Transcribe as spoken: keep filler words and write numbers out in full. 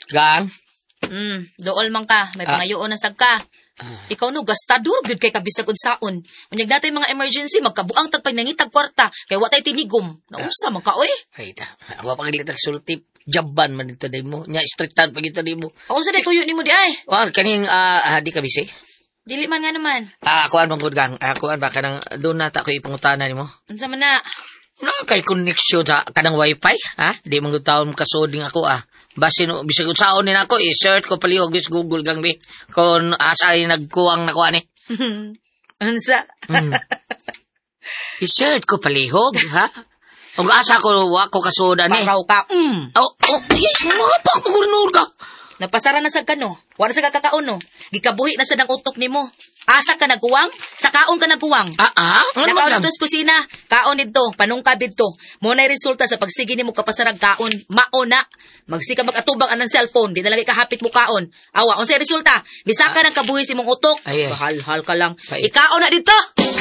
Gang? Hmm, dool man ka. May Ah. pangayoon na sag ka. Ah. Ikaw no, gastador, good kay kabisag unsaon. Unyag natay mga emergency, magkabuang tagpag nangitag kwarta, kay watay tinigom. Nausa man ka, oy. Ay, ta. Ako pagilitak sultip. Jaban man dito day mo. Nya, strictan pa dito day mo. Ako sa day tuyo ni mo di ay. War, kaning, ah, di ka busy? Dili man nga naman. Ah, akuan bang gang? Akuan ba kanang doon nata ko ipangutana nimo? Unsa man na? Na kay connection sa kanang wifi, ha? Di man gud taon kasoding ako ah. Base no bisag saon ni nako i-search ko palihog bis Google gang bi kon asa ay nagkuwang nako ani. Unsa? Mm. I-search ko palihog, ha? Ug asa ko wa ko kasoda ni. Paraw ka. Mm. Oh, oh, yes, mga pa gurnur ka. Napasara na sa kano. Wala sa kakakaon no. Gikabuhi na sa dang utok nimo. Asa ka nagkuwang? Sa kaon ka nagkuwang. Ah, ah? Ano Nakaon man? dito sa kusina. Kaon dito. Panungkab dito. Muna yung resulta sa pagsigi nimo kapasarag kaon. Maona. Magsika mag-atubang anang cellphone. Di na lagi kahapit mo kaon. Awa, unsay resulta? Bisaka ng kabuhi si mong utok. Ay, ay. Bahal-hal ka lang. Ay. Ikaon na dito!